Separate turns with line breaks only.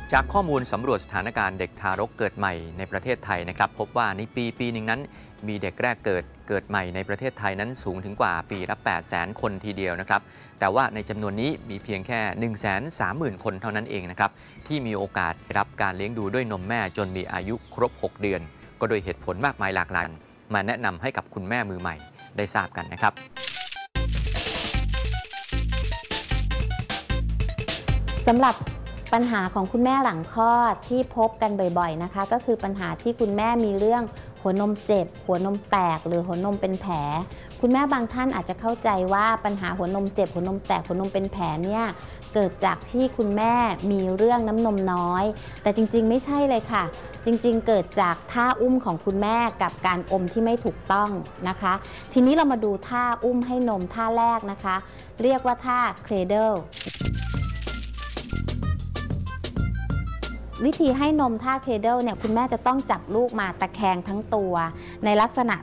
จากข้อมูลสำรวจสถานการณ์เด็กทารกเกิดใหม่ในประเทศไทยนะครับพบว่าในปีหนึ่งนั้นมีเด็กแรกเกิดใหม่ในประเทศไทยนั้นสูงถึงกว่าปีละ 800,000 คนทีเดียวนะครับแต่ว่าในจำนวนนี้มีเพียงแค่ 130,000 คนเท่านั้นเองนะครับที่มีโอกาสได้รับการเลี้ยงดูด้วยนมแม่จนมีอายุครบ 6 เดือนก็โดยเหตุผลมากมายหลากหลายมาแนะนำให้กับคุณแม่มือใหม่ได้ทราบกันนะครับ
สำหรับปัญหาของคุณแม่หลังคลอดที่พบกันบ่อยๆนะคะก็คือปัญหาที่คุณแม่มีเรื่องหัวนมเจ็บหัวนมแตกหรือหัวนมเป็นแผลคุณแม่บางท่านอาจจะเข้าใจว่าปัญหาหัวนมเจ็บหัวนมแตกหัวนมเป็นแผลเนี่ยเกิดจากที่คุณแม่มีเรื่องน้ำนมน้อยแต่จริงๆไม่ใช่เลยค่ะจริงๆเกิดจากท่าอุ้มของคุณแม่กับการอมที่ไม่ถูกต้องนะคะทีนี้เรามาดูท่าอุ้มให้นมท่าแรกนะคะเรียกว่าท่า Cradleวิธีให้นมท่าเคเดิลเนี่ยคุณแม่จะต้องจับลูกมาตะแคงทั้งตัวในลักษณะ